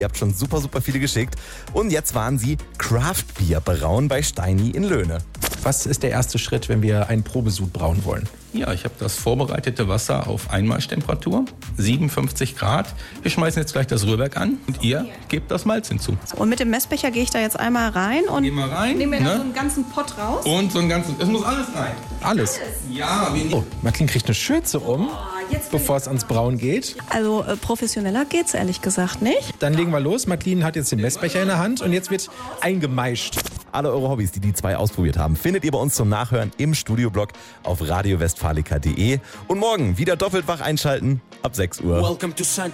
Ihr habt schon super viele geschickt. Und jetzt waren sie Craft-Bier brauen bei Steini in Löhne. Was ist der erste Schritt, wenn wir einen Probesud brauen wollen? Ja, ich habe das vorbereitete Wasser auf Einmaltemperatur, 57 Grad. Wir schmeißen jetzt gleich das Rührwerk an und ihr gebt das Malz hinzu. Und mit dem Messbecher gehe ich da jetzt einmal rein und Geh mal rein, nehme mir ne? dann so einen ganzen Pott raus. Und so ein ganzes, es muss alles rein. Alles. Ja, Oh, Madeleine kriegt eine Schürze um, bevor es ans Brauen geht. Also professioneller geht's ehrlich gesagt nicht. Dann legen wir los. Madeleine hat jetzt den Messbecher in der Hand und jetzt wird eingemeischt. Alle eure Hobbys, die zwei ausprobiert haben, findet ihr bei uns zum Nachhören im Studioblog auf radiowestfalica.de. Und morgen wieder doppelt wach einschalten ab 6 Uhr.